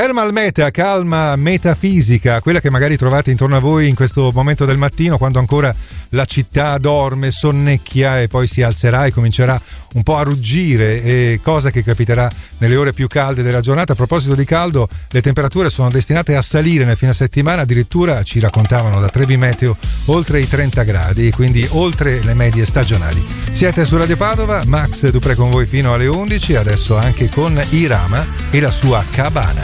Thermal Meta, calma metafisica, quella che magari trovate intorno a voi in questo momento del mattino, quando ancora la città dorme, sonnecchia e poi si alzerà e comincerà un po' a ruggire, e cosa che capiterà nelle ore più calde della giornata. A proposito di caldo, le temperature sono destinate a salire nel fine settimana, addirittura ci raccontavano da Trebi Meteo oltre i 30 gradi, quindi oltre le medie stagionali. Siete su Radio Padova, Max Dupré con voi fino alle 11, adesso anche con Irama e la sua cabana.